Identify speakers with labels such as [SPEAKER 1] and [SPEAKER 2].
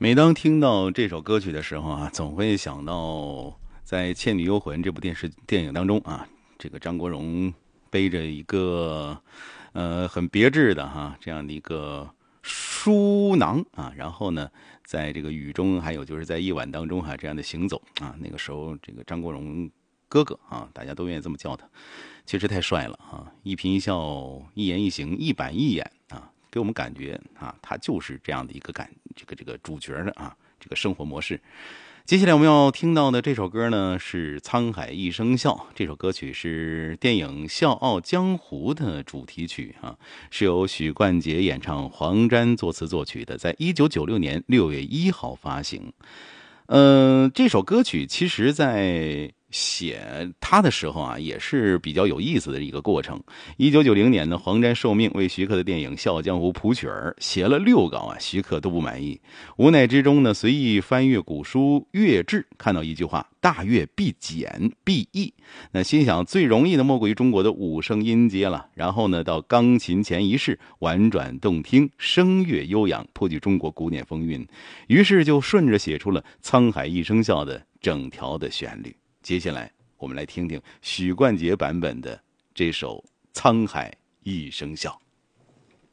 [SPEAKER 1] 每当听到这首歌曲的时候啊，总会想到在《倩女幽魂》这部电影当中啊，这个张国荣背着一个很别致的这样的一个书囊啊，然后呢，在这个雨中，还有就是在夜晚当中这样的行走啊，那个时候这个张国荣哥哥啊，大家都愿意这么叫他，确实太帅了啊！一颦一笑，一言一行，一板一眼啊，给我们感觉啊，他就是这样的一个这个主角的这个生活模式。接下来我们要听到的这首歌呢是《沧海一声笑》，这首歌曲是电影《笑傲江湖》的主题曲是由许冠杰演唱，黄沾作词作曲的，在1996年6月1号发行。这首歌曲其实在写它的时候也是比较有意思的一个过程。1990年呢，黄沾受命为徐克的电影《笑傲江湖》谱曲儿，写了6稿徐克都不满意。无奈之中呢，随意翻阅古书乐志，看到一句话：大乐必简必易。那心想最容易的莫过于中国的五声音阶了，然后呢，到钢琴前一试，婉转动听，声乐悠扬，颇具中国古典风韵。于是就顺着写出了《沧海一声笑》的整条的旋律。接下来我们来听听许冠杰版本的这首《沧海一声笑》。